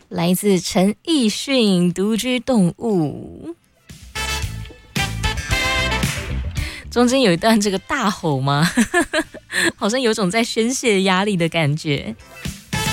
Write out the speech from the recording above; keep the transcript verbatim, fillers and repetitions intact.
来自陈奕迅《独居动物》。中间有一段这个大吼吗？好像有种在宣泄压力的感觉。